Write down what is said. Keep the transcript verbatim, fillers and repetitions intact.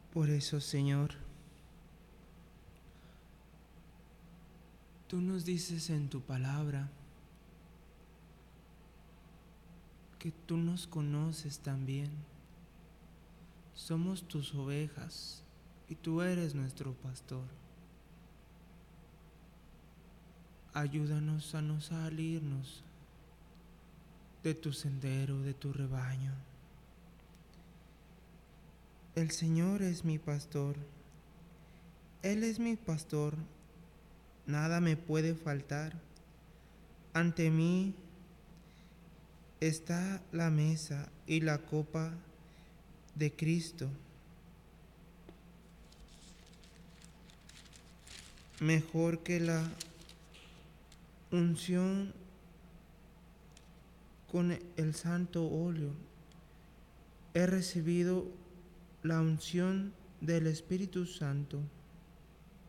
Por eso, Señor, tú nos dices en tu palabra que tú nos conoces también. Somos tus ovejas y tú eres nuestro pastor. Ayúdanos a no salirnos de tu sendero, de tu rebaño. El Señor es mi pastor. Él es mi pastor. Nada me puede faltar. Ante mí está la mesa y la copa de Cristo. Mejor que la unción con el santo óleo. He recibido la unción del Espíritu Santo.